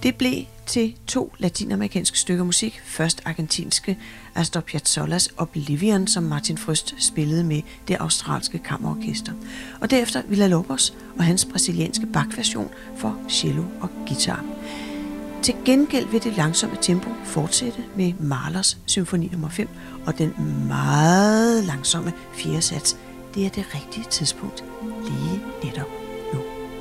Det blev til 2 latinamerikanske stykker musik. Først argentinske Astor Piazzolla's Oblivion, som Martin Frøst spillede med det australske kammerorkester. Og derefter Villa-Lobos og hans brasilianske Bach-version for cello og guitar. Til gengæld vil det langsomme tempo fortsætte med Mahlers symfoni nummer 5 og den meget langsomme 4. sats. Det er det rigtige tidspunkt lige netop